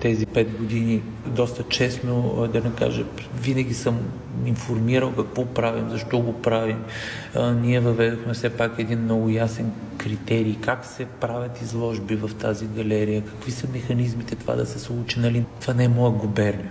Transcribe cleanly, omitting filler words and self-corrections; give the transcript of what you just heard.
тези 5 години доста честно, да не кажа, винаги съм информирал какво правим, защо го правим. Ние въведохме все пак един много ясен критерий, как се правят изложби в тази галерия, какви са механизмите това да се случи, нали? Това не е моя губерния.